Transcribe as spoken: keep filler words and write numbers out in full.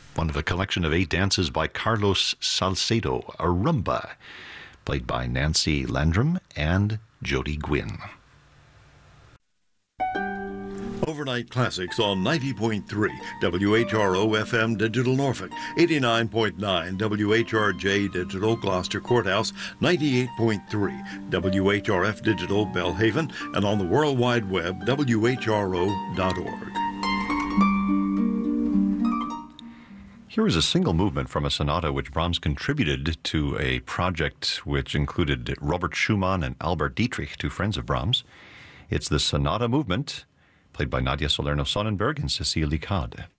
one of a collection of eight dances by Carlos Salcedo, a rumba, played by Nancy Landrum and Jody Gwynn. Overnight Classics on ninety point three W H R O F M Digital Norfolk, eighty-nine point nine W H R J Digital Gloucester Courthouse, ninety-eight point three W H R F Digital Belhaven, and on the World Wide Web, W H R O dot org. Here is a single movement from a sonata which Brahms contributed to a project which included Robert Schumann and Albert Dietrich, two friends of Brahms. It's the sonata movement, played by Nadia Salerno-Sonnenberg and Cecile Licade.